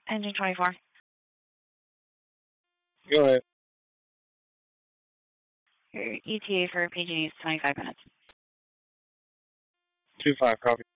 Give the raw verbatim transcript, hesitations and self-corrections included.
Engine twenty-four. Go ahead. Your E T A for P G is twenty-five minutes. two five, copy.